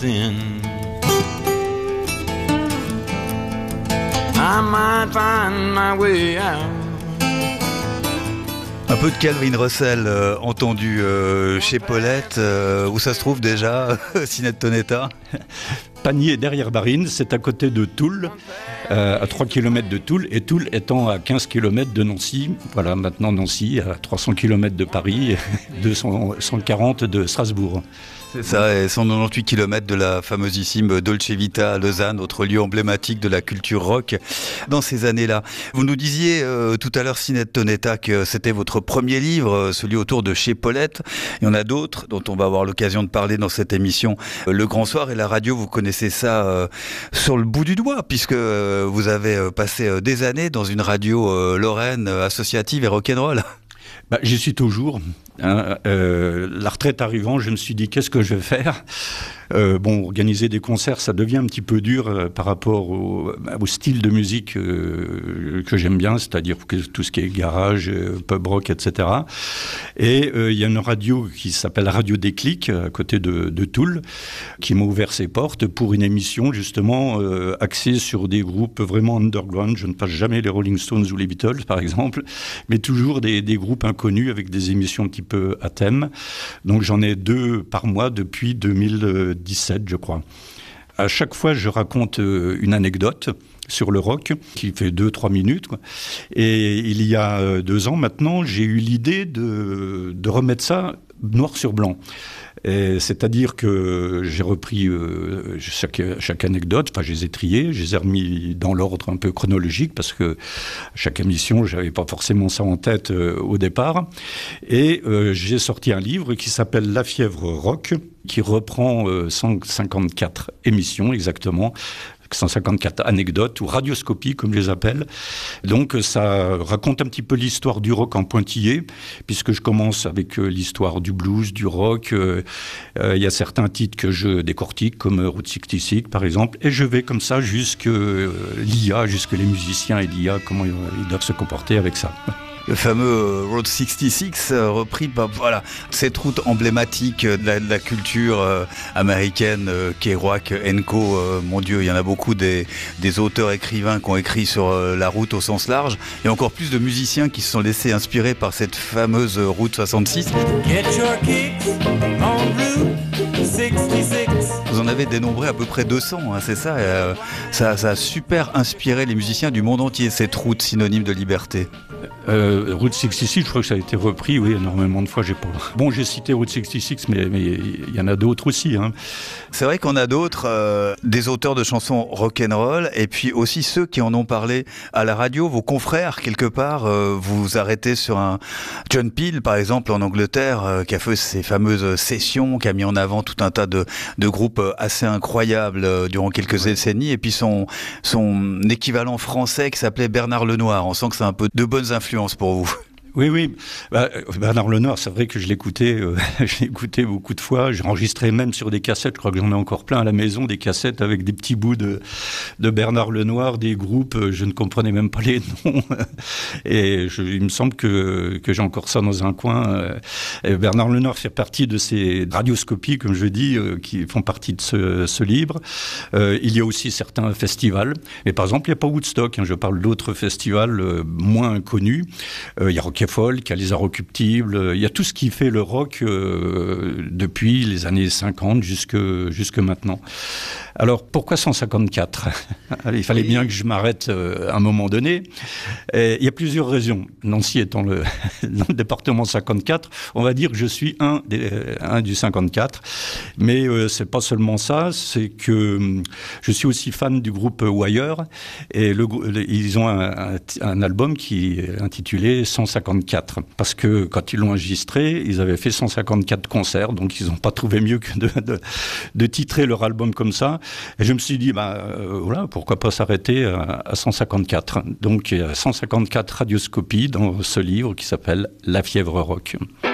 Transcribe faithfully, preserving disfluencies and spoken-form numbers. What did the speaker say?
in. I might find my way out. Un peu de Calvin Russell euh, entendu euh, chez Paulette. Euh, où ça se trouve déjà, Sinéad Tonetta? Panier derrière Barine, c'est à côté de Toul, euh, à trois kilomètres de Toul, et Toul étant à quinze kilomètres de Nancy. Voilà, maintenant Nancy, à trois cents kilomètres de Paris, deux cent quarante de Strasbourg. C'est ça, et cent quatre-vingt-dix-huit kilomètres de la famosissime Dolce Vita à Lausanne, autre lieu emblématique de la culture rock dans ces années-là. Vous nous disiez euh, tout à l'heure, Sinéad Tonetta, que c'était votre premier livre, celui autour de Chez Paulette. Il y en a d'autres dont on va avoir l'occasion de parler dans cette émission. Le Grand Soir et la radio, vous connaissez ça euh, sur le bout du doigt, puisque euh, vous avez passé euh, des années dans une radio euh, lorraine euh, associative et rock'n'roll. Bah, j'y suis toujours. Hein, euh, la retraite arrivant, je me suis dit qu'est-ce que je vais faire. Euh, bon, organiser des concerts, ça devient un petit peu dur euh, par rapport au, au style de musique euh, que j'aime bien, c'est-à-dire que tout ce qui est garage, euh, pub rock, et cetera. Et il euh, y a une radio qui s'appelle Radio Déclic, à côté de, de Toul, qui m'a ouvert ses portes pour une émission justement euh, axée sur des groupes vraiment underground. Je ne passe jamais les Rolling Stones ou les Beatles, par exemple, mais toujours des, des groupes inconnus avec des émissions un petit peu à thème. Donc j'en ai deux par mois depuis deux mille dix-sept, je crois. À chaque fois, je raconte une anecdote sur le rock qui fait deux trois minutes, quoi. Et il y a deux ans maintenant, j'ai eu l'idée de, de remettre ça noir sur blanc. Et c'est-à-dire que j'ai repris euh, chaque, chaque anecdote, enfin je les ai triées, je les ai remis dans l'ordre un peu chronologique parce que chaque émission, je n'avais pas forcément ça en tête euh, au départ. Et euh, j'ai sorti un livre qui s'appelle La fièvre rock, qui reprend euh, cent cinquante-quatre émissions exactement, cent cinquante-quatre anecdotes ou radioscopies comme je les appelle. Donc ça raconte un petit peu l'histoire du rock en pointillé, puisque je commence avec euh, l'histoire du blues, du rock. Il euh, euh, y a certains titres que je décortique comme euh, Route soixante-six par exemple, et je vais comme ça jusque euh, l'I A, jusque les musiciens et l'I A, comment ils, ils doivent se comporter avec ça. Le fameux Route soixante-six, euh, repris par voilà, cette route emblématique de la, de la culture euh, américaine, euh, Kerouac, Enco, euh, mon Dieu, il y en a beaucoup des, des auteurs écrivains qui ont écrit sur euh, la route au sens large. Il y a encore plus de musiciens qui se sont laissés inspirer par cette fameuse Route soixante-six. Get your kicks on Route soixante-six. Vous en avez dénombré à peu près deux cents, hein, c'est ça, euh, ça ça a super inspiré les musiciens du monde entier, cette route synonyme de liberté. Euh, Route soixante-six, je crois que ça a été repris, oui, énormément de fois. J'ai pas... Bon, j'ai cité Route soixante-six, mais il y en a d'autres aussi. Hein. C'est vrai qu'on a d'autres, euh, des auteurs de chansons rock'n'roll, et puis aussi ceux qui en ont parlé à la radio, vos confrères, quelque part. Euh, vous vous arrêtez sur un John Peel, par exemple, en Angleterre, euh, qui a fait ces fameuses sessions, qui a mis en avant tout un tas de, de groupes assez incroyables euh, durant quelques décennies, et puis son, son équivalent français qui s'appelait Bernard Lenoir. On sent que c'est un peu de bonnes influences pour vous. Oui, oui. Bah, Bernard Lenoir, c'est vrai que je l'écoutais, euh, je l'écoutais beaucoup de fois. J'ai enregistré même sur des cassettes. Je crois que j'en ai encore plein à la maison, des cassettes avec des petits bouts de, de Bernard Lenoir, des groupes. Je ne comprenais même pas les noms. Et je, il me semble que, que j'ai encore ça dans un coin. Et Bernard Lenoir fait partie de ces radioscopies, comme je dis, euh, qui font partie de ce, ce livre. Euh, il y a aussi certains festivals. Et par exemple, il n'y a pas Woodstock. Hein, je parle d'autres festivals euh, moins connus. Euh, il y a Rock Folk, il y a les Inrecuptibles, il y a tout ce qui fait le rock euh, depuis les années cinquante jusque, jusque maintenant. Alors, pourquoi cent cinquante-quatre ? Il fallait bien que je m'arrête euh, à un moment donné. Et il y a plusieurs raisons. Nancy étant le, dans le département cinquante-quatre, on va dire que je suis un, des, un du cinquante-quatre. Mais euh, c'est pas seulement ça, c'est que euh, je suis aussi fan du groupe Wire. Et le, ils ont un, un, un album qui est intitulé cent cinquante-quatre. Parce que quand ils l'ont enregistré, ils avaient fait cent cinquante-quatre concerts. Donc, ils n'ont pas trouvé mieux que de, de, de titrer leur album comme ça. Et je me suis dit, bah, euh, voilà, pourquoi pas s'arrêter à, à cent cinquante-quatre. Donc, il y a cent cinquante-quatre radioscopies dans ce livre qui s'appelle La fièvre rock.